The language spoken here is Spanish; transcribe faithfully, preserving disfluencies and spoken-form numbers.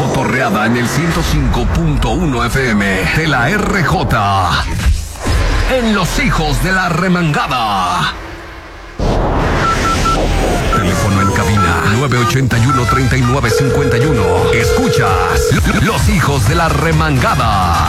cotorreada en el ciento cinco punto uno F M de la R J. En Los Hijos de la Remangada. Teléfono en cabina nueve ochenta y uno, treinta y nueve cincuenta y uno. Escuchas Los Hijos de la Remangada.